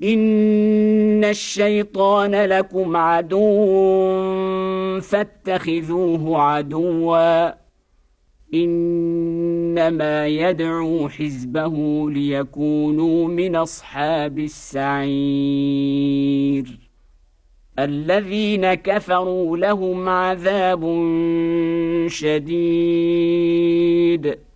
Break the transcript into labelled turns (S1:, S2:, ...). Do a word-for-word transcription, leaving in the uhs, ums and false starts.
S1: إن الشيطان لكم عدو فاتخذوه عدوا إنما يدعو حزبه ليكونوا من أصحاب السعير الذين كفروا لهم عذاب شديد